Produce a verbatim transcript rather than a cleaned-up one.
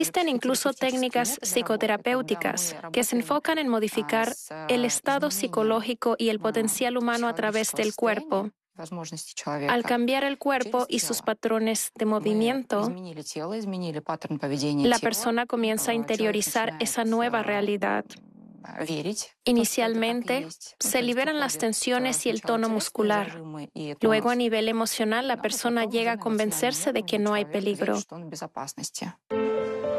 Existen incluso técnicas psicoterapéuticas que se enfocan en modificar el estado psicológico y el potencial humano a través del cuerpo. Al cambiar el cuerpo y sus patrones de movimiento, la persona comienza a interiorizar esa nueva realidad. Inicialmente, se liberan las tensiones y el tono muscular. Luego, a nivel emocional, la persona llega a convencerse de que no hay peligro.